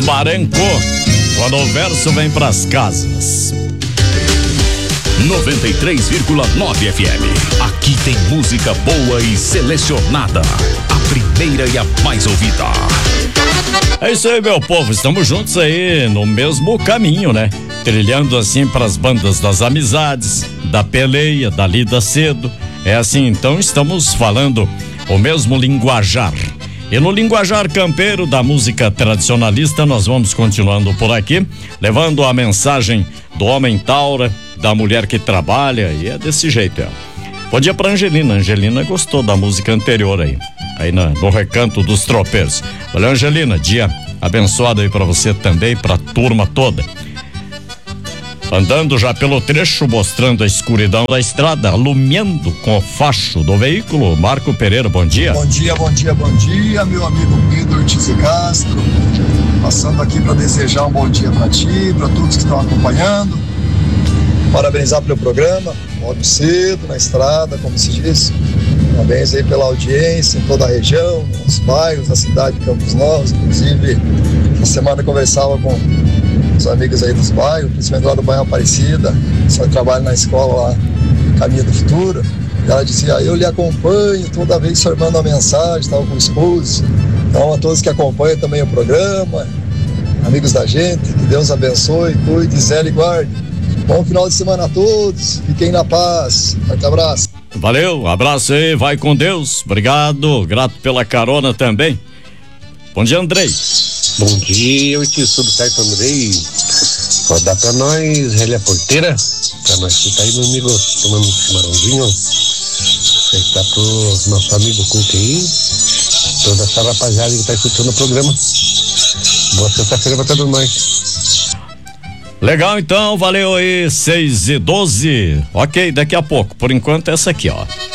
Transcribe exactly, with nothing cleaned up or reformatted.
Marencou, quando o verso vem pras casas. noventa e três vírgula nove F M. Aqui tem música boa e selecionada. A primeira e a mais ouvida. É isso aí, meu povo. Estamos juntos aí no mesmo caminho, né? Trilhando assim pras bandas das amizades, da peleia, da lida cedo. É assim, então estamos falando o mesmo linguajar. E no linguajar campeiro da música tradicionalista, nós vamos continuando por aqui, levando a mensagem do homem taura, da mulher que trabalha, e é desse jeito, é. Bom dia pra Angelina. Angelina gostou da música anterior aí, aí na, no Recanto dos Tropeiros. Valeu, Angelina, dia abençoado aí pra você também, pra turma toda. Andando já pelo trecho, mostrando a escuridão da estrada, alumiando com o facho do veículo, Marco Pereira, bom dia. Bom dia, bom dia, bom dia, meu amigo Pedro Ortiz de Castro, passando aqui para desejar um bom dia para ti, para todos que estão acompanhando, parabenizar pelo programa, logo cedo na estrada, como se diz, parabéns aí pela audiência em toda a região, nos bairros da cidade de Campos Novos. Inclusive, essa semana eu conversava com os amigos aí dos bairros, principalmente lá do bairro Aparecida, só trabalho na escola lá, Caminho do Futuro, e ela dizia, eu lhe acompanho toda vez que o senhor manda uma mensagem, estava com o esposo. Então a todos que acompanham também o programa, amigos da gente, que Deus abençoe, cuide, zele e guarde. Bom final de semana a todos, fiquem na paz, forte abraço. Valeu, abraço aí, vai com Deus, obrigado, grato pela carona também. Bom dia, Andrei. Bom dia, Ortiz, tudo certo, Andrei? Rodar pra nós, relha a porteira, pra nós que tá aí, meu amigo, tomando um chimarrãozinho, acertar pro nosso amigo Cuca aí, toda essa rapaziada que tá escutando o programa. Boa sexta-feira pra todos nós. Legal, então, valeu aí, seis e doze. Ok, daqui a pouco, por enquanto essa aqui, ó.